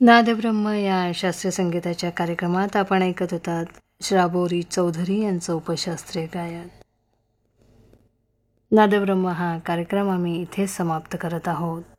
नादब्रह्म या शास्त्रीय संगीताच्या कार्यक्रमात आपण ऐकत होतात श्राबोरी चौधरी यांचं उपशास्त्रीय गायन. नादब्रह्म हा कार्यक्रम आम्ही इथेच समाप्त करत आहोत.